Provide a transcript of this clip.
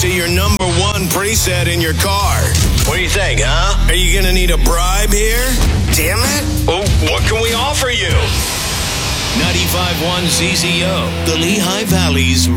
to your number one preset in your car. What do you think, huh? Are you going to need a bribe here? Damn it. Well, what can we offer you? 95.1 ZZO, the Lehigh Valley's